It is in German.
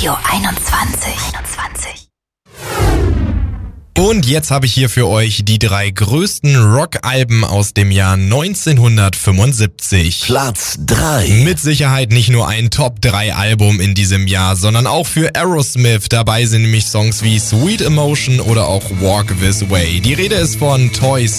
Radio 21. Und jetzt habe ich hier für euch die 3 größten Rockalben aus dem Jahr 1975. Platz 3. Mit Sicherheit nicht nur ein Top-3-Album in diesem Jahr, sondern auch für Aerosmith. Dabei sind nämlich Songs wie Sweet Emotion oder auch Walk This Way. Die Rede ist von Toys